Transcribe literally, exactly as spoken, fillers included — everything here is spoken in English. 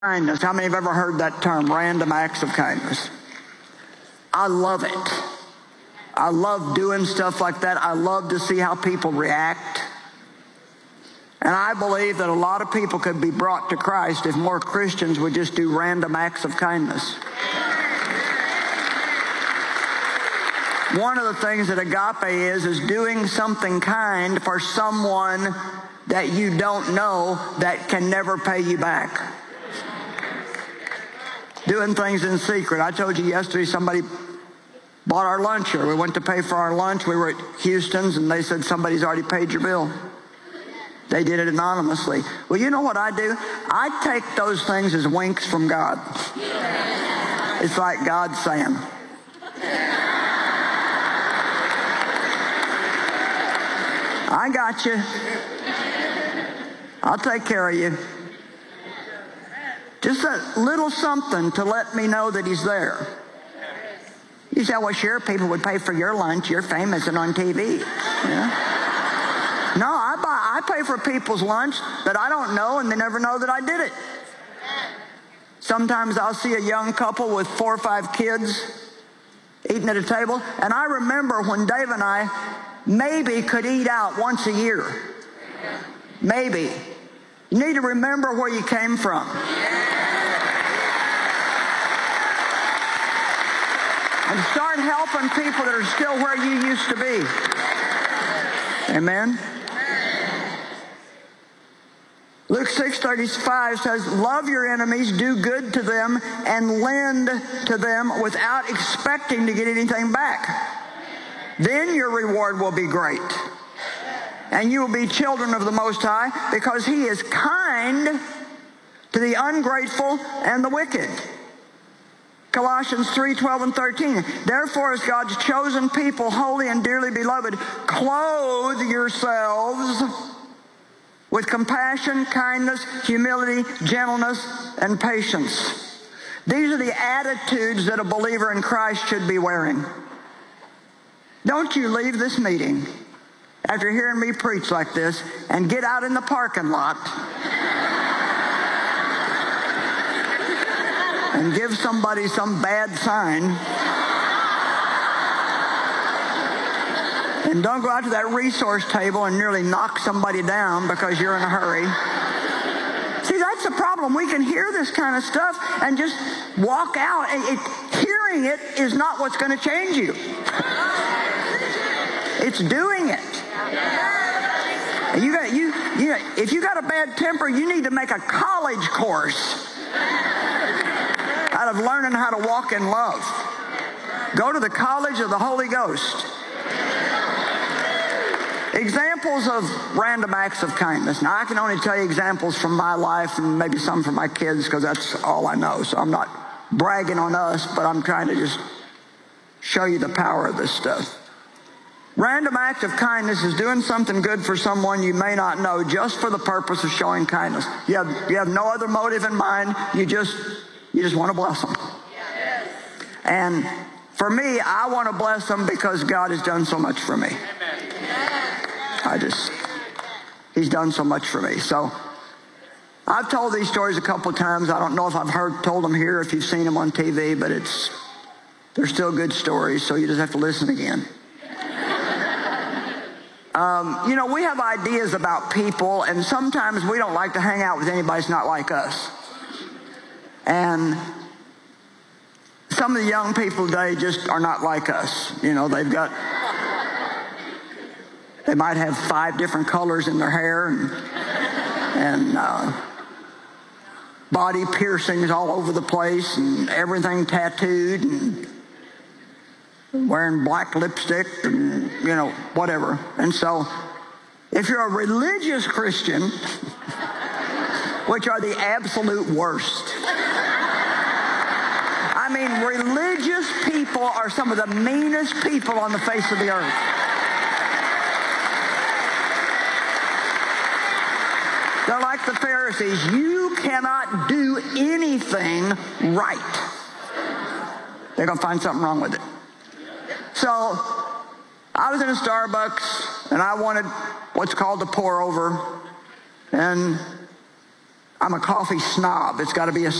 Kindness. How many have ever heard that term, random acts of kindness? I love it. I love doing stuff like that. I love to see how people react. And I believe that a lot of people could be brought to Christ if more Christians would just do random acts of kindness. One of the things that agape is, is doing something kind for someone that you don't know that can never pay you back. Doing things in secret. I told you yesterday somebody bought our lunch here. We went to pay for our lunch. We were at Houston's and they said, somebody's already paid your bill. They did it anonymously. Well, you know what I do? I take those things as winks from God. It's like God saying, I got you. I'll take care of you. Just a little something to let me know that he's there. You say, well, sure, people would pay for your lunch. You're famous and on T V. Yeah. No, I, buy, I pay for people's lunch that I don't know, and they never know that I did it. Sometimes I'll see a young couple with four or five kids eating at a table, and I remember when Dave and I maybe could eat out once a year. Maybe. You need to remember where you came from. And start helping people that are still where you used to be. Amen? Luke six thirty-five says, love your enemies, do good to them, and lend to them without expecting to get anything back. Then your reward will be great. And you will be children of the Most High, because He is kind to the ungrateful and the wicked. Colossians three twelve and thirteen. Therefore, as God's chosen people, holy and dearly beloved, clothe yourselves with compassion, kindness, humility, gentleness, and patience. These are the attitudes that a believer in Christ should be wearing. Don't you leave this meeting after hearing me preach like this and get out in the parking lot and give somebody some bad sign. And don't go out to that resource table and nearly knock somebody down because you're in a hurry. See, that's the problem. We can hear this kind of stuff and just walk out. It, it, hearing it is not what's going to change you. It's doing it. You got, you, you, if you got a bad temper, you need to make a college course out of learning how to walk in love. Go to the College of the Holy Ghost. Examples of random acts of kindness. Now, I can only tell you examples from my life and maybe some from my kids because that's all I know. So I'm not bragging on us, but I'm trying to just show you the power of this stuff. Random act of kindness is doing something good for someone you may not know just for the purpose of showing kindness. You have, you have no other motive in mind. You just, you just want to bless them. And for me, I want to bless them because God has done so much for me. I just, He's done so much for me. So I've told these stories a couple of times. I don't know if I've heard told them here, if you've seen them on T V, but it's, they're still good stories, so you just have to listen again. Um, you know, we have ideas about people, and sometimes we don't like to hang out with anybody that's not like us. And some of the young people today just are not like us. You know, they've got, they might have five different colors in their hair and, and uh, body piercings all over the place and everything tattooed and wearing black lipstick and, you know, whatever. And so, if you're a religious Christian, which are the absolute worst. I mean, religious people are some of the meanest people on the face of the earth. They're like the Pharisees. You cannot do anything right. They're going to find something wrong with it. So, I was in a Starbucks, and I wanted what's called a pour over. And I'm a coffee snob. It's got to be a